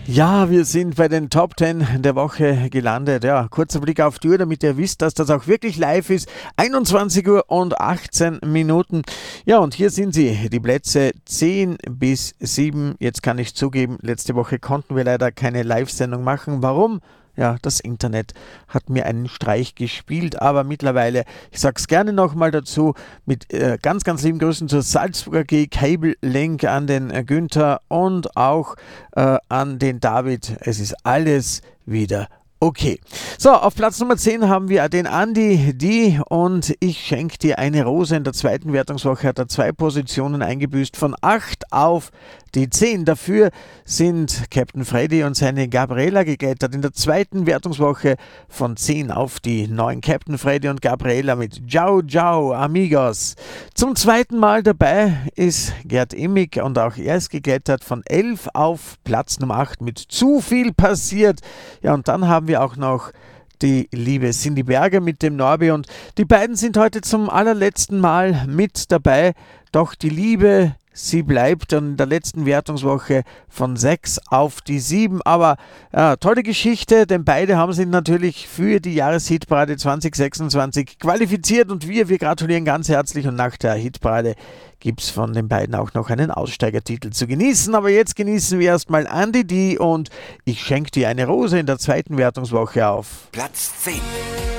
Ja, wir sind bei den Top 10 der Woche gelandet. Ja, kurzer Blick auf die Uhr, damit ihr wisst, dass das auch wirklich live ist. 21 Uhr und 18 Minuten. Ja, und hier sind sie, die Plätze 10 bis 7. Jetzt kann ich zugeben, letzte Woche konnten wir leider keine Live-Sendung machen. Warum? Ja, das Internet hat mir einen Streich gespielt, aber mittlerweile, ich sag's gerne nochmal dazu, mit ganz, ganz lieben Grüßen zur Salzburger G Cable Link an den Günther und auch an den David. Es ist alles wieder okay. So, auf Platz Nummer 10 haben wir den Andi, die und ich schenke dir eine Rose. In der zweiten Wertungswoche hat er 2 Positionen eingebüßt, von 8 auf die 10. Dafür sind Captain Freddy und seine Gabriela geklettert. In der zweiten Wertungswoche von 10 auf die 9. Captain Freddy und Gabriela mit Ciao, ciao, amigos. Zum zweiten Mal dabei ist Gerd Immig und auch er ist geklettert von 11 auf Platz Nummer 8 mit Zu viel passiert. Ja, und dann haben wir auch noch die liebe Cindy Berger mit dem Norbi und die beiden sind heute zum allerletzten Mal mit dabei. Doch die Liebe, sie bleibt in der letzten Wertungswoche von 6 auf die 7. Aber tolle Geschichte, denn beide haben sich natürlich für die Jahreshitparade 2026 qualifiziert und wir gratulieren ganz herzlich und nach der Hitparade gibt es von den beiden auch noch einen Aussteigertitel zu genießen. Aber jetzt genießen wir erstmal Andi D und ich schenke dir eine Rose in der zweiten Wertungswoche auf Platz 10.